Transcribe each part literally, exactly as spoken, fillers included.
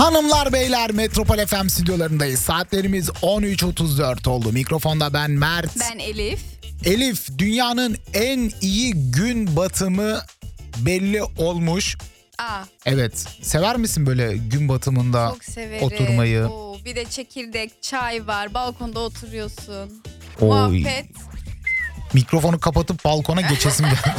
Hanımlar beyler, Metropol F M stüdyolarındayız. Saatlerimiz on üç otuz dört oldu. Mikrofonda ben Mert. Ben Elif. Elif, dünyanın en iyi gün batımı belli olmuş. Aa, Evet. Sever misin böyle gün batımında çok severim. oturmayı? Oo, bir de çekirdek, çay var. Balkonda oturuyorsun. Oy. Muhabbet. Mikrofonu kapatıp balkona geçesim geldi.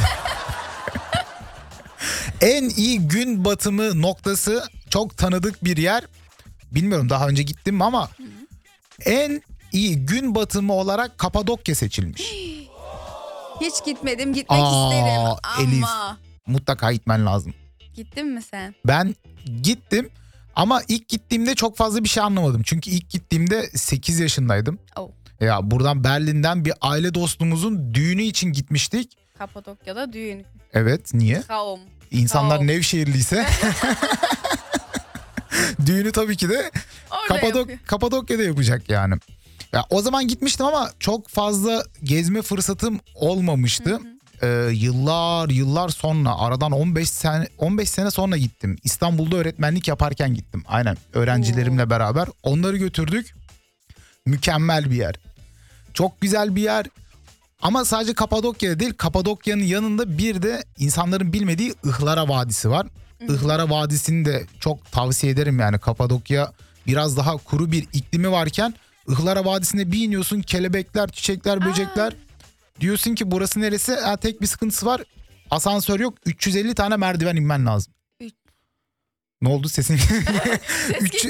En iyi gün batımı noktası çok tanıdık bir yer. Bilmiyorum daha önce gittim mi ama Hı. en iyi gün batımı olarak Kapadokya seçilmiş. Hiç gitmedim, gitmek Aa, isterim ama. Elif, mutlaka gitmen lazım. Gittin mi sen? Ben gittim ama ilk gittiğimde çok fazla bir şey anlamadım. Çünkü ilk gittiğimde sekiz yaşındaydım. Oh. Ya buradan Berlin'den bir aile dostumuzun düğünü için gitmiştik. Kapadokya'da düğün. Evet, niye? Traum. İnsanlar Traum. Nevşehirliyse düğünü tabii ki de Kapadok- Kapadokya'da yapacak yani. Ya o zaman gitmiştim ama çok fazla gezme fırsatım olmamıştı. Hı hı. Ee, yıllar yıllar sonra, aradan on beş sene on beş sene sonra gittim. İstanbul'da öğretmenlik yaparken gittim. Aynen, öğrencilerimle Oo. beraber. Onları götürdük. Mükemmel bir yer. Çok güzel bir yer. Ama sadece Kapadokya'da değil, Kapadokya'nın yanında bir de insanların bilmediği Ihlara Vadisi var. Hı. Ihlara Vadisi'ni de çok tavsiye ederim yani. Kapadokya biraz daha kuru bir iklimi varken Ihlara Vadisi'ne bir iniyorsun, kelebekler, çiçekler, böcekler. Aa. Diyorsun ki burası neresi? Ha, tek bir sıkıntısı var, asansör yok, üç yüz elli tane merdiven inmen lazım. Üç. Ne oldu sesin? Ses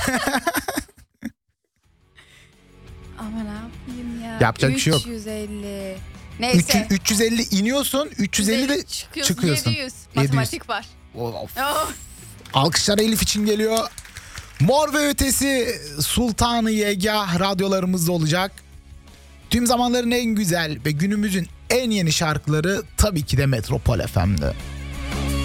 Ama ne yapayım ya? Yapacak bir şey yok. üç yüz elli. Neyse. üç yüz elli iniyorsun, üç yüz elli de çıkıyorsun. çıkıyorsun. yedi yüz. Matematik var. Of. Oh. Alkışlar Elif için geliyor. Mor ve Ötesi Sultanı Yegah radyolarımızda olacak. Tüm zamanların en güzel ve günümüzün en yeni şarkıları tabii ki de Metropol F M'de.